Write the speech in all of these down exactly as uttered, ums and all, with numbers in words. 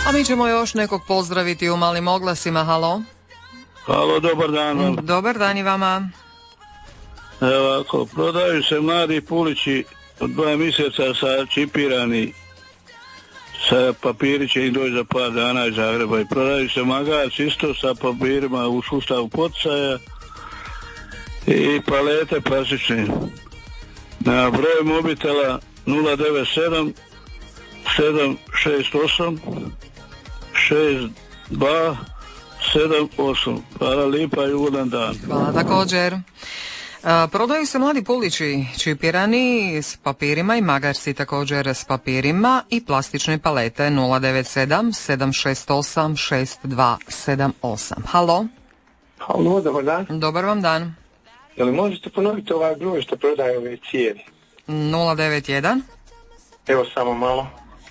A mi ćemo još nekog pozdraviti u malim oglasima. Halo? Halo, dobar dan. Dobar dan i vama. Evo ako, prodaju se mladi pulići od dva mjeseca sa čipirani, sa papiri će im doći za par dana iz Zagreba, i prodaju se magac isto sa papirima u sustavu poticaja i palete plastične. Na broj mobitela nula devet sedam sedam šest osam šest dva sedam osam. Hvala lipa i ugodan dan. Hvala također. A, prodaju se mladi pulići čipirani s papirima i magarci također s papirima i plastične palete nula devet sedam sedam šest osam šest dva sedam osam. Halo? Halo, dobar dan. Dobar vam dan. Je li možete ponoviti ovaj broj što prodaje ove cijeli? nula devet jedan Evo samo malo.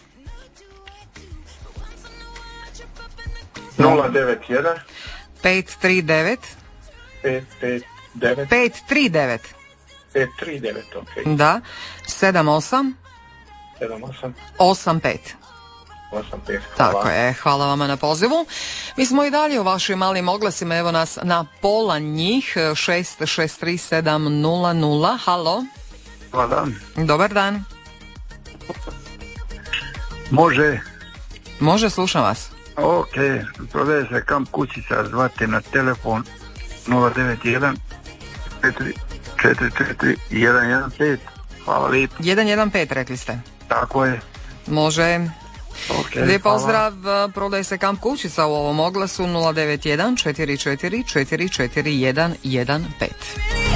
nula devet jedan pet tri devet pet pet devet pet tri devet pet tri devet, ok. Da, sedam osam sedam osam osam pet. osam pet. Tako je, hvala vama na pozivu. Mi smo i dalje u vašim malim oglasima, evo nas na pola njih, šest šest tri sedam nula nula. Halo? Dobar dan. Dobar dan. Može. Može, slušam vas. Ok, prodaje se kamp kućica, zvate na telefon nula devet jedan četiri četiri četiri jedan jedan pet. Hvala lijepo. jedan jedan pet rekli ste. Tako je. Može. Okay, Lijep hvala. pozdrav, prodaje se kamp kućica u ovom oglasu nula devet jedan četiri četiri četiri četiri jedan jedan pet.